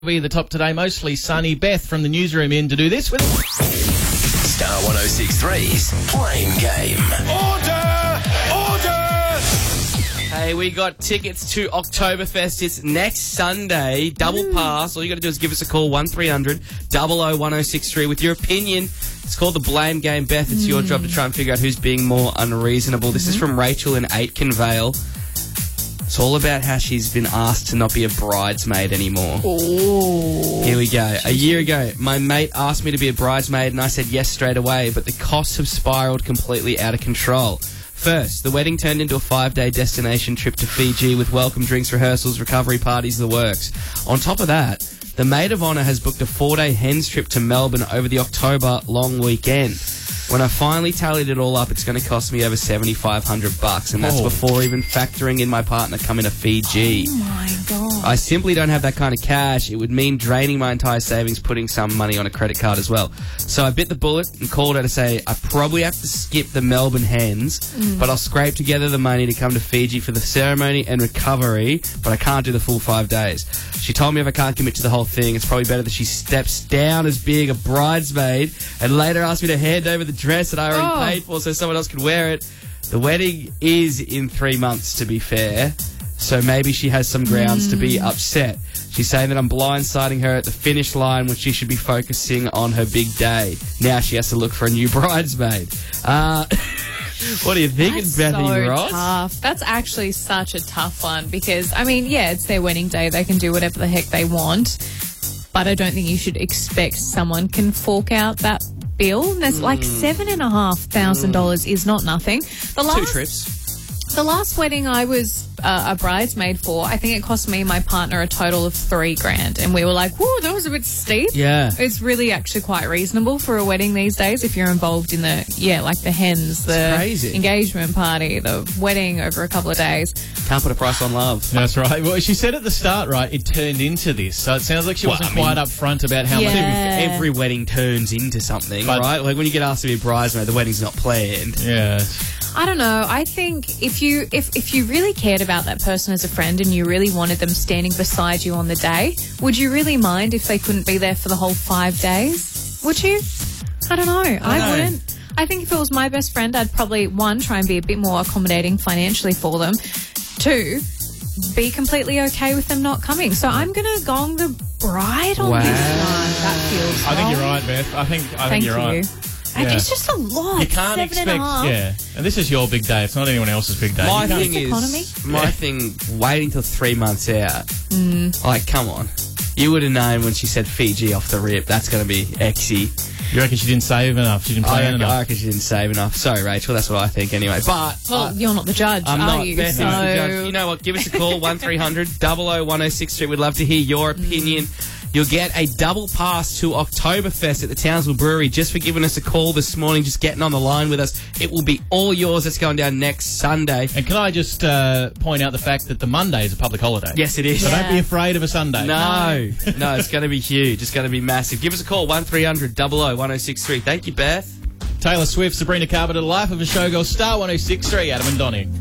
Be the top today, mostly sunny. Beth from the newsroom in to do this with Star 106.3's Blame Game. Order! Hey, we got tickets to Oktoberfest. It's next Sunday. Double pass. All you got to do is give us a call, 1300 001063 with your opinion. It's called the Blame Game. Beth, it's your job to try and figure out who's being more unreasonable. This is from Rachel in Aitken Vale. It's all about how she's been asked to not be a bridesmaid anymore. Oh. Here we go. A year ago, my mate asked me to be a bridesmaid and I said yes straight away, but the costs have spiralled completely out of control. First, the wedding turned into a 5-day destination trip to Fiji with welcome drinks, rehearsals, recovery parties, the works. On top of that, the maid of honour has booked a 4-day hens trip to Melbourne over the October long weekend. When I finally tallied it all up, it's going to cost me over $7,500, and that's before even factoring in my partner coming to Fiji. Oh my God. I simply don't have that kind of cash. It would mean draining my entire savings, putting some money on a credit card as well. So I bit the bullet and called her to say I probably have to skip the Melbourne hens, but I'll scrape together the money to come to Fiji for the ceremony and recovery, but I can't do the full 5 days. She told me if I can't commit to the whole thing, it's probably better that she steps down as being a bridesmaid and later asked me to hand over the dress that I already paid for so someone else could wear it. The wedding is in 3 months, to be fair, so maybe she has some grounds to be upset. She's saying that I'm blindsiding her at the finish line when she should be focusing on her big day. Now she has to look for a new bridesmaid. What are you thinking, Bethy Ross? Tough. That's actually such a tough one because, I mean, yeah, it's their wedding day. They can do whatever the heck they want. But I don't think you should expect someone can fork out that bill. There's like $7,500 is not nothing. 2 trips. The last wedding I was a bridesmaid for, I think it cost me and my partner a total of $3,000. And we were like, whoa, that was a bit steep. Yeah. It's really actually quite reasonable for a wedding these days if you're involved in like the hens, the crazy. engagement party, the wedding over a couple of days. Can't put a price on love. That's right. Well, she said at the start, right, it turned into this. So it sounds like she wasn't quite upfront about how much. Every wedding turns into something, right? Like when you get asked to be a bridesmaid, the wedding's not planned. Yeah. I don't know. I think if you really cared about that person as a friend and you really wanted them standing beside you on the day, would you really mind if they couldn't be there for the whole 5 days? Would you? I don't know. I wouldn't. I think if it was my best friend, I'd probably, 1, try and be a bit more accommodating financially for them. 2, be completely okay with them not coming. So I'm going to gong the bride on this one. That feels I think wrong. you're right, Beth. I think you're right. Yeah. It's just a lot. You can't expect, and this is your big day. It's not anyone else's big day. My thing, waiting till 3 months out. Like, come on. You would have known when she said Fiji off the rip. That's going to be exy. You reckon she didn't save enough? She didn't plan enough? I reckon she didn't save enough. Sorry, Rachel. That's what I think anyway. But you're not the judge, I'm are not. you? Beth, So... the judge. You know what? Give us a call, 1300 001063. We'd love to hear your opinion. You'll get a double pass to Oktoberfest at the Townsville Brewery just for giving us a call this morning, just getting on the line with us. It will be all yours. That's going down next Sunday. And can I just point out the fact that the Monday is a public holiday? Yes, it is. So don't be afraid of a Sunday. No, it's going to be huge. It's going to be massive. Give us a call, 1300 001063. Thank you, Beth. Taylor Swift, Sabrina Carpenter, The Life of a Showgirl, Star 106.3, Adam and Donnie.